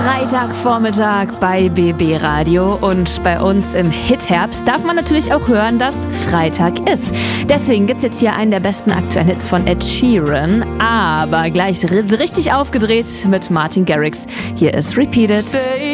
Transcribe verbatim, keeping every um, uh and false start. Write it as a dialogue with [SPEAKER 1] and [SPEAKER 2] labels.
[SPEAKER 1] Freitagvormittag bei B B Radio und bei uns im Hit-Herbst darf man natürlich auch hören, dass Freitag ist. Deswegen gibt's jetzt hier einen der besten aktuellen Hits von Ed Sheeran, aber gleich richtig aufgedreht mit Martin Garrix. Hier ist Repeat It.